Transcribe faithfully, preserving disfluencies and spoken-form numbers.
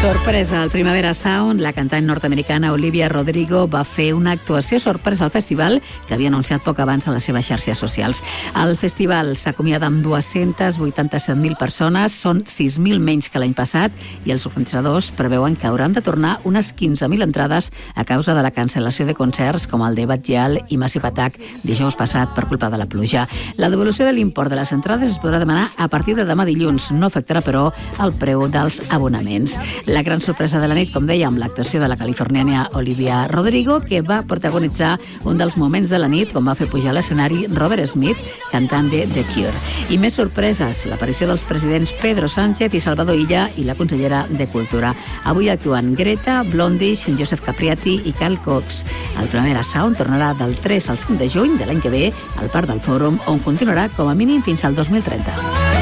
Sorpresa, al Primavera Sound, la cantant nord-americana Olivia Rodrigo va fer una actuació sorpresa al festival que havia anunciat poc abans a les seves xarxes socials. El festival s'acomiada amb dues-centes vuitanta-set mil persones, són sis mil menys que l'any passat, i els organitzadors preveuen que hauran de tornar unes quinze mil entrades a causa de la cancel·lació de concerts com el de Batlle i Massive Attack dijous passat per culpa de la pluja. La devolució de l'import de les entrades es podrà demanar a partir de demà dilluns. No afectarà, però, el preu dels abonaments. La gran sorpresa de la nit, com dèiem, l'actuació de la californiana Olivia Rodrigo, que va protagonitzar un dels moments de la nit quan va fer pujar a l'escenari Robert Smith, cantant de The Cure. I més sorpreses, l'aparició dels presidents Pedro Sánchez i Salvador Illa i la consellera de Cultura. Avui actuen Greta, Blondish, Joseph Capriati i Cal Cox. El Primavera Sound tornarà del tres al cinc de juny de l'any que ve al Parc del Fòrum, on continuarà com a mínim fins al dos mil trenta.